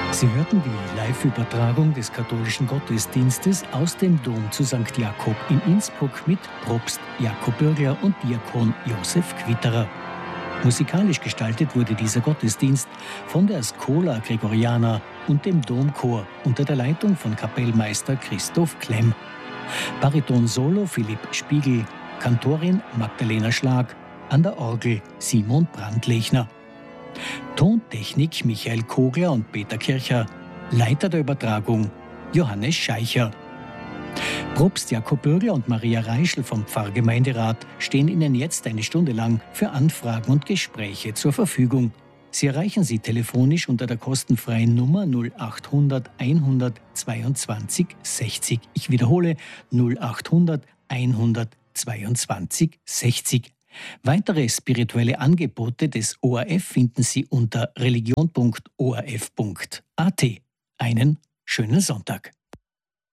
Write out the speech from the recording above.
Sie hörten die Live-Übertragung des katholischen Gottesdienstes aus dem Dom zu St. Jakob in Innsbruck mit Propst Jakob Bürgler und Diakon Josef Quitterer. Musikalisch gestaltet wurde dieser Gottesdienst von der Schola Gregoriana und dem Domchor unter der Leitung von Kapellmeister Christoph Klemm. Bariton-Solo Philipp Spiegel, Kantorin Magdalena Schlag, an der Orgel Simon Brandlechner. Tontechnik Michael Kogler und Peter Kircher, Leiter der Übertragung Johannes Scheicher. Propst Jakob Bürgler und Maria Reischl vom Pfarrgemeinderat stehen Ihnen jetzt eine Stunde lang für Anfragen und Gespräche zur Verfügung. Sie erreichen sie telefonisch unter der kostenfreien Nummer 0800 122 60. Ich wiederhole 0800 122 60. Weitere spirituelle Angebote des ORF finden Sie unter religion.orf.at. Einen schönen Sonntag.